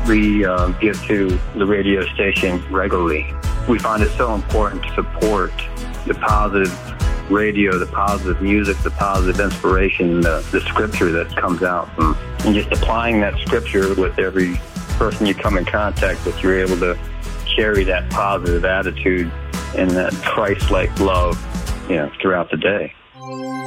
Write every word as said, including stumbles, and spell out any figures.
we uh, give to the radio station regularly. We find it so important to support the positive radio, the positive music, the positive inspiration, the, the scripture that comes out. And, and just applying that scripture with every person you come in contact with, you're able to carry that positive attitude and that Christ-like love, you know, throughout the day.